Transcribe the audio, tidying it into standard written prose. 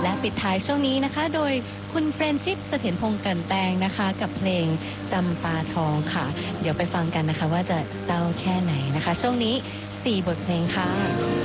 และปิดท้ายช่วงนี้นะคะโดยคุณเฟรนชิพเสถียรพงษ์กันแตงนะคะกับเพลงจำปาทองค่ะเดี๋ยวไปฟังกันนะคะว่าจะเศร้าแค่ไหนนะคะช่วงนี้4 บทเพลงค่ะ